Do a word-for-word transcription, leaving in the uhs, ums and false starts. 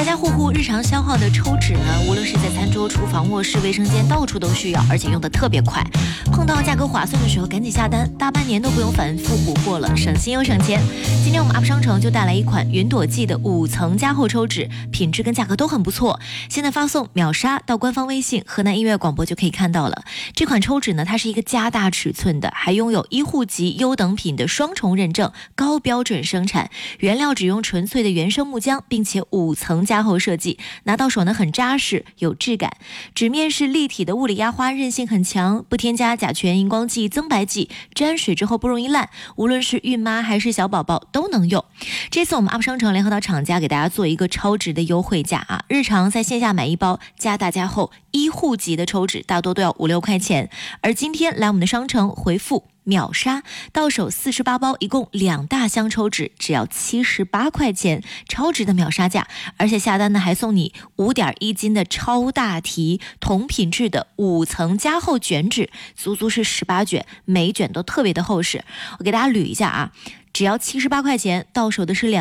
家家户户日常消耗的抽纸呢，无论是在餐桌、厨房、卧室、卫生间，到处都需要，而且用的特别快。碰到价格划算的时候，赶紧下单，大半年都不用反复补货了，省心又省钱。今天我们 U P 商城就带来一款云朵记的五层加厚抽纸，品质跟价格都很不错。现在发送秒杀到官方微信河南音乐广播就可以看到了。这款抽纸呢，它是一个加大尺寸的，还拥有医护级优等品的双重认证，高标准生产，原料只用纯粹的原生木浆，并且五层加厚设计，拿到手呢很扎实有质感。纸面是立体的物理压花，韧性很强，不添加甲醛、荧光剂、增白剂，沾水之后不容易烂，无论是孕妈还是小宝宝都能用。这次我们 U P 商城联合到厂家给大家做一个超值的优惠价啊！日常在线下买一包加大加厚医护级的抽纸，大多都要五六块钱，而今天来我们的商城回复秒杀，到手四十八包，一共两大箱抽纸，只要七十八块钱，超值的秒杀价！而且下单呢还送你五点一斤的超大提同品质的五层加厚卷纸，足足是十八卷，每一卷都特别的厚实。我给大家捋一下啊，只要七十八块钱，到手的是两。